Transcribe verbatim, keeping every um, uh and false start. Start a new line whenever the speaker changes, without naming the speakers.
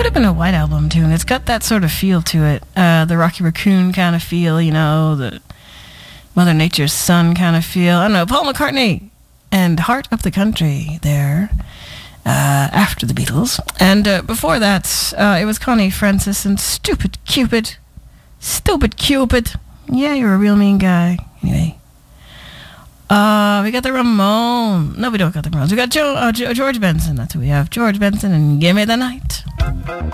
could have been a White Album tune. It's got that sort of feel to it. Uh, the Rocky Raccoon kind of feel, you know, the Mother Nature's Son kind of feel. I don't know, Paul McCartney and Heart of the Country there uh, after the Beatles. And uh, before that, uh, it was Connie Francis and Stupid Cupid. Stupid Cupid. Yeah, you're a real mean guy. Anyway. Uh, we got the Ramones. No, we don't got the Ramones. We got Joe, uh, George Benson. That's who we have. George Benson and Give Me the Night.